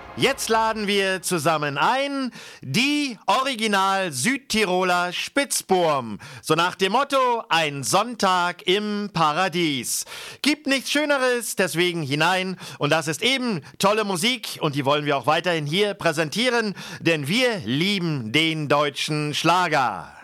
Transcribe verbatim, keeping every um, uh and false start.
Jetzt laden wir zusammen ein die Original Südtiroler Spitzburm. So nach dem Motto, ein Sonntag im Paradies. Gibt nichts Schöneres, deswegen hinein. Und das ist eben tolle Musik und die wollen wir auch weiterhin hier präsentieren, denn wir lieben den deutschen Schlager.